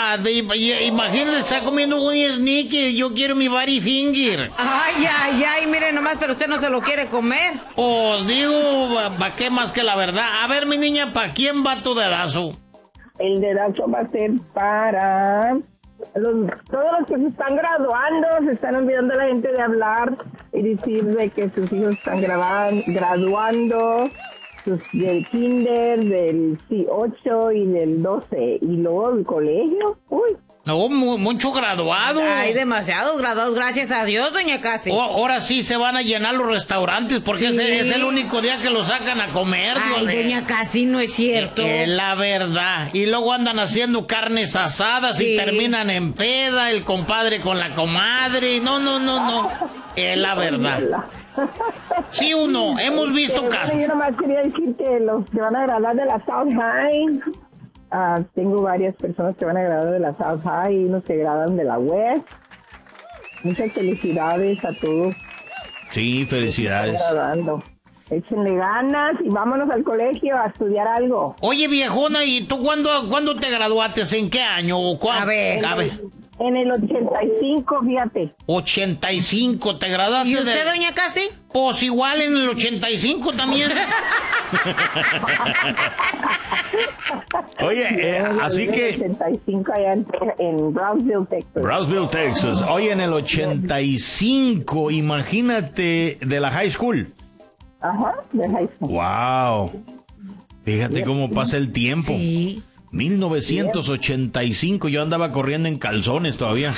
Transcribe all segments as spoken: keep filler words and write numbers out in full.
verdad. Imagínate, está comiendo un sneaker. Yo quiero mi body finger. Ay, ay, ay, mire nomás, pero usted no se lo quiere comer. Pues digo, ¿para qué más que la verdad? A ver, mi niña, ¿para quién va tu dedazo? El dedazo va a ser para los, todos los que se están graduando, se están olvidando la gente de hablar y decir de que sus hijos están graban, graduando sus, del kinder, del ocho y del doce, y luego el colegio. Uy. No, mucho graduado. Hay demasiados graduados, gracias a Dios, doña Casi. Oh, ahora sí se van a llenar los restaurantes porque sí. es, es el único día que lo sacan a comer. Ay, Dios, doña Casi, no es cierto. Es la verdad. Y luego andan haciendo carnes asadas sí. y terminan en peda, el compadre con la comadre. No, no, no, no. Es la verdad. Sí, uno, hemos visto este, casos. Yo nomás quería decir que los que van a graduar de la South High, uh, tengo varias personas que van a graduar de la South High y unos que graduan de la West. Muchas felicidades a todos. Sí, felicidades. Échenle ganas y vámonos al colegio a estudiar algo. Oye, viejona, ¿y tú cuándo, cuándo te graduaste? ¿En qué año? A ver, a ver. En el ochenta y cinco, fíjate. ochenta y cinco, ¿te graduaste? ¿Y usted, de... doña Casi? Pues igual en el ochenta y cinco también. Oye, eh, así en que... el ochenta y cinco allá en, en Brownsville, Texas. Brownsville, Texas. Oye, en el ochenta y cinco, imagínate, de la high school. Ajá, de high school. Wow. Fíjate cómo pasa el tiempo. Sí. mil novecientos ochenta y cinco, yo andaba corriendo en calzones todavía.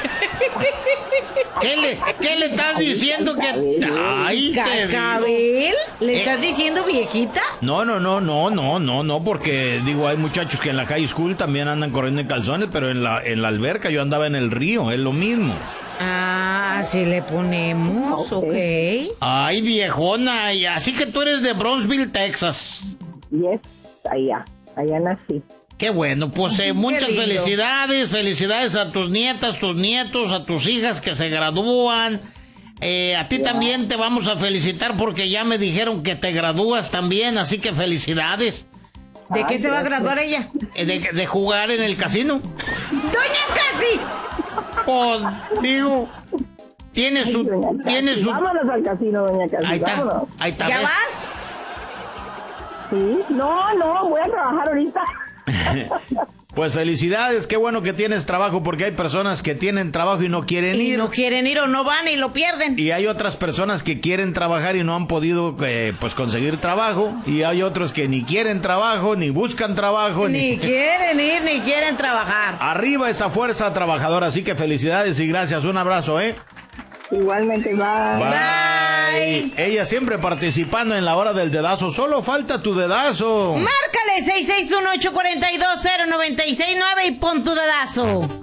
¿Qué le, qué le estás diciendo que... Ay, ¿Cascabel? ¿Le estás eh, diciendo viejita? No, no, no, no, no, no, no, porque digo, hay muchachos que en la high school también andan corriendo en calzones, pero en la, en la alberca yo andaba en el río, es lo mismo. Ah, así le ponemos, ok. okay. Ay, viejona, y así que tú eres de Brownsville, Texas. Yes, allá, allá nací. Qué bueno, pues eh, muchas felicidades, felicidades a tus nietas, tus nietos, a tus hijas que se gradúan. Eh, a ti yeah. también te vamos a felicitar porque ya me dijeron que te gradúas también, así que felicidades. ¿De qué Ay, se va a graduar ella? Eh, de, de jugar en el casino. ¡Doña Casi! Pues, digo, tiene su... Ay, tiene su... Vámonos al casino, doña Casi, ahí está, vámonos. Ahí está. ¿Ya ¿ves? vas? Sí, no, no, voy a trabajar ahorita. Pues felicidades, qué bueno que tienes trabajo, porque hay personas que tienen trabajo y no quieren y ir. Y no quieren ir o no van y lo pierden. Y hay otras personas que quieren trabajar y no han podido eh, pues conseguir trabajo. Y hay otros que ni quieren trabajo, ni buscan trabajo. Ni, ni quieren ir, ni quieren trabajar. Arriba esa fuerza trabajadora, así que felicidades y gracias, un abrazo, ¿eh? Igualmente, bye. Bye. Bye. Ella siempre participando en la hora del dedazo. Solo falta tu dedazo. Márcale seis seis uno, ocho cuatro dos, cero nueve seis nueve y pon tu dedazo.